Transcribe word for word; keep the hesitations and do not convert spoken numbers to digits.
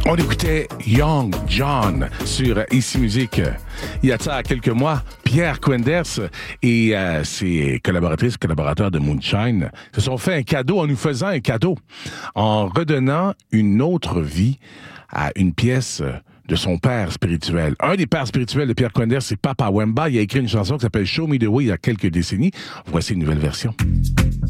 On écoutait Young John sur Ici Musique. Il y a de ça quelques mois, Pierre Quenders et euh, ses collaboratrices, collaborateurs de Moonshine se sont fait un cadeau en nous faisant un cadeau, en redonnant une autre vie à une pièce de son père spirituel. Un des pères spirituels de Pierre Quenders, c'est Papa Wemba. Il a écrit une chanson qui s'appelle Show Me the Way il y a quelques décennies. Voici une nouvelle version.